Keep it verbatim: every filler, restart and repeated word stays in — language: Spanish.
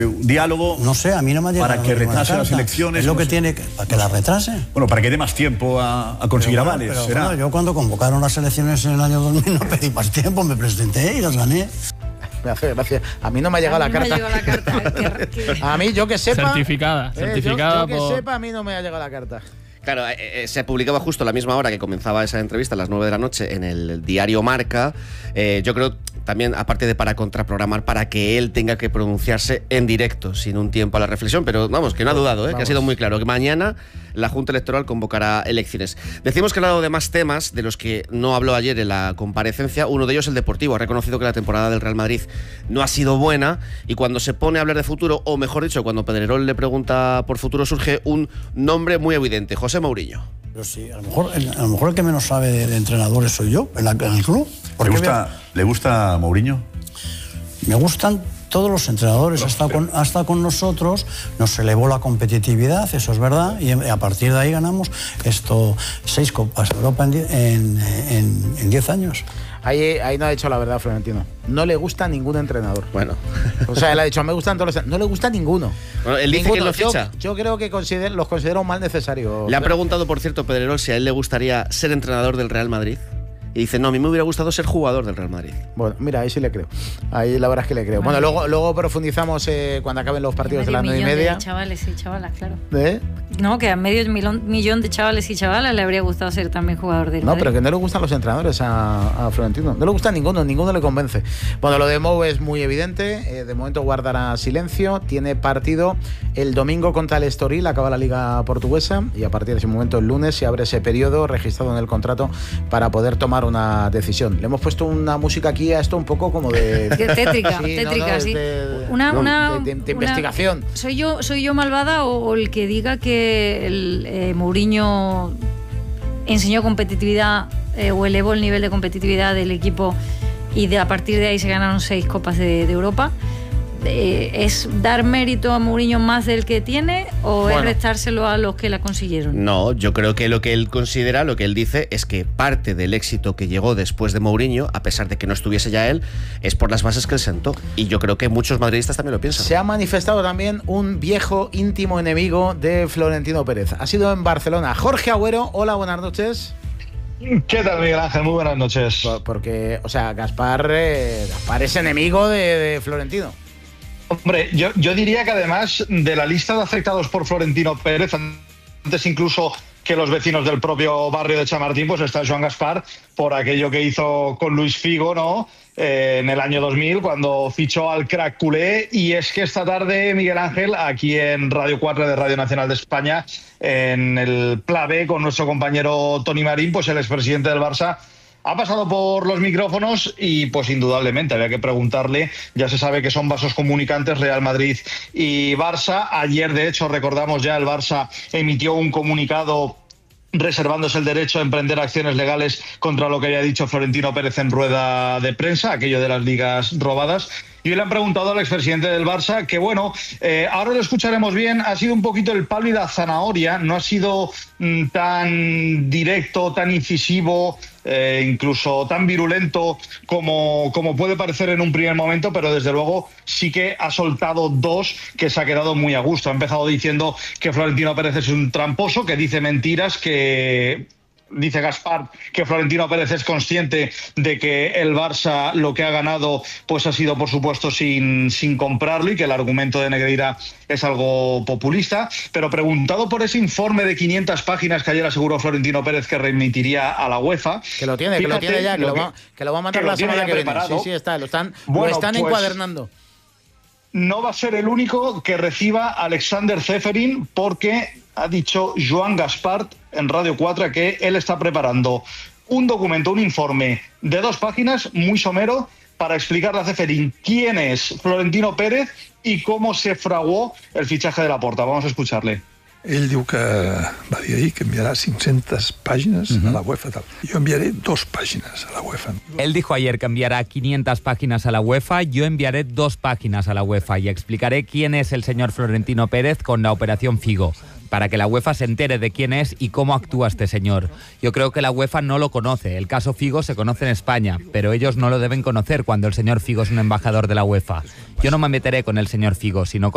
Un diálogo. No sé, a mí no me ha llegado para que retrase las elecciones. Es lo no que sé. tiene que, para que las retrase. Bueno, para que dé más tiempo a, a conseguir pero bueno, avales. Pero será. bueno, yo cuando convocaron las elecciones en el año dos mil no pedí más tiempo, me presenté y las gané. Me hace gracia. A mí no me ha llegado A la mí carta. me ha llegado la carta. que- que- A mí, yo que sepa. Certificada, eh, certificada yo, yo que por... sepa, a mí no me ha llegado la carta. Claro, eh, eh, se publicaba justo a la misma hora que comenzaba esa entrevista, a las nueve de la noche, en el diario Marca. Eh, yo creo también, aparte de para contraprogramar, para que él tenga que pronunciarse en directo, sin un tiempo a la reflexión. Pero vamos, que no ha dudado, ¿eh? Que ha sido muy claro, que mañana la Junta Electoral convocará elecciones. Decimos que ha hablado de más temas de los que no habló ayer en la comparecencia. Uno de ellos, el deportivo. Ha reconocido que la temporada del Real Madrid no ha sido buena, y cuando se pone a hablar de futuro, o mejor dicho, cuando Pedrerol le pregunta por futuro, surge un nombre muy evidente: José Mourinho. Pero sí, a lo mejor el, a lo mejor el que menos sabe de, de entrenadores soy yo, en, la, en el club. ¿Le gusta, ¿Le gusta Mourinho? Me gustan todos los entrenadores, ha estado, con, ha estado con nosotros, nos elevó la competitividad, eso es verdad, y a partir de ahí ganamos esto seis Copas de Europa en, en, en, en diez años. Ahí, ahí no ha dicho la verdad, Florentino. No le gusta ningún entrenador. Bueno. O sea, él ha dicho, me gustan todos los... No le gusta ninguno. Bueno, él dice Ninguno. que él lo ficha. Yo, yo creo que considero, los considero mal necesarios. Le ha preguntado, por cierto, Pedrerol, si a él le gustaría ser entrenador del Real Madrid. Y dice, no, a mí me hubiera gustado ser jugador del Real Madrid. Bueno, mira, ahí sí le creo. Ahí la verdad es que le creo. Bueno, bueno luego, luego profundizamos eh, cuando acaben los partidos de las nueve y media. De chavales y chavalas, claro. ¿Eh? No, que a medio millón, millón de chavales y chavalas le habría gustado ser también jugador del No, Madrid. pero que no le gustan los entrenadores a, a Florentino. No le gusta ninguno, ninguno le convence. Bueno, lo de Mou es muy evidente. Eh, de momento guardará silencio. Tiene partido el domingo contra el Estoril, acaba la Liga Portuguesa, y a partir de ese momento, el lunes, se abre ese periodo registrado en el contrato para poder tomar una decisión. Le hemos puesto una música aquí a esto un poco como de... tétrica, sí, tétrica, no, no, sí. De, una, no, una, de, de, de una, investigación. ¿Soy yo, soy yo malvada o, o el que diga que el eh, Mourinho enseñó competitividad eh, o elevó el nivel de competitividad del equipo y de a partir de ahí se ganaron seis Copas de, de Europa? Eh, ¿Es dar mérito a Mourinho más del que tiene o bueno. es restárselo a los que la consiguieron? No, yo creo que lo que él considera, lo que él dice, es que parte del éxito que llegó después de Mourinho, a pesar de que no estuviese ya él, es por las bases que él sentó. Y yo creo que muchos madridistas también lo piensan. Se ha manifestado también un viejo íntimo enemigo de Florentino Pérez. Ha sido en Barcelona. Jorge Agüero, hola, buenas noches. ¿Qué tal, Miguel Ángel? Muy buenas noches. Porque, o sea, Gaspar, eh, Gaspar es enemigo de, de Florentino. Hombre, yo, yo diría que además de la lista de afectados por Florentino Pérez, antes incluso que los vecinos del propio barrio de Chamartín, pues está Joan Gaspar por aquello que hizo con Luis Figo, ¿no? Eh, en el año dos mil, cuando fichó al crack culé. Y es que esta tarde, Miguel Ángel, aquí en Radio cuatro de Radio Nacional de España, en el Pla B, con nuestro compañero Toni Marín, pues el expresidente del Barça ha pasado por los micrófonos y pues indudablemente había que preguntarle. Ya se sabe que son vasos comunicantes Real Madrid y Barça. Ayer, de hecho, recordamos ya, el Barça emitió un comunicado reservándose el derecho a emprender acciones legales contra lo que había dicho Florentino Pérez en rueda de prensa, aquello de las ligas robadas. Y hoy le han preguntado al expresidente del Barça que, bueno, eh, ahora lo escucharemos bien, ha sido un poquito el palo y la zanahoria, no ha sido mm, tan directo, tan incisivo, eh, incluso tan virulento como, como puede parecer en un primer momento, pero desde luego sí que ha soltado dos que se ha quedado muy a gusto. Ha empezado diciendo que Florentino Pérez es un tramposo, que dice mentiras, que... Dice Gaspar que Florentino Pérez es consciente de que el Barça lo que ha ganado pues ha sido, por supuesto, sin, sin comprarlo, y que el argumento de Negreira es algo populista. Pero preguntado por ese informe de quinientas páginas que ayer aseguró Florentino Pérez que remitiría a la UEFA. Que lo tiene, fíjate, que lo tiene ya, que lo, lo, que, va, que lo va a mandar la semana que viene. Sí, sí, está, lo están, bueno, lo están pues, encuadernando. No va a ser el único que reciba Alexander Ceferin, porque ha dicho Joan Gaspar en Radio cuatro que él está preparando un documento, un informe de dos páginas, muy somero, para explicarle a Ceferin quién es Florentino Pérez y cómo se fraguó el fichaje de Laporta. Vamos a escucharle. Ell diu que va dir ahir que enviarà cinc-centes pàgines uh-huh. a la UEFA. Tal. Yo enviaré dos páginas a la UEFA. Él dijo ayer que enviará quinientas páginas a la UEFA. Yo enviaré dos páginas a la UEFA y explicaré quién es el señor Florentino Pérez con la Operación Figo, para que la UEFA se entere de quién es y cómo actúa este señor. Yo creo que la UEFA no lo conoce. El caso Figo se conoce en España, pero ellos no lo deben conocer cuando el señor Figo es un embajador de la UEFA. Yo no me meteré con el señor Figo, sino con